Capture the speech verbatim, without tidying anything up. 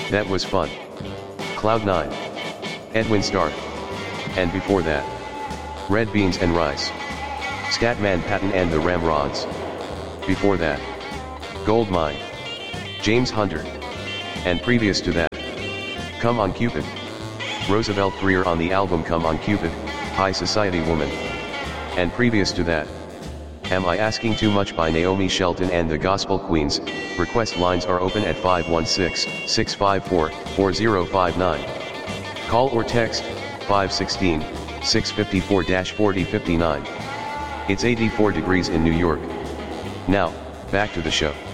That was fun. Cloud nine. Edwin Starr. And before that, Red Beans and Rice. Scatman Patton and the Ramrods. Before that, Goldmine. James Hunter. And previous to that, Come On Cupid. Roosevelt Greer on the album Come On Cupid, High Society Woman. And previous to that, Am I Asking Too Much by Naomi Shelton and the Gospel Queens. Request lines are open at five one six, six five four, four zero five nine. Call or text, five one six, six five four, four zero five nine. It's eighty-four degrees in New York. Now, back to the show.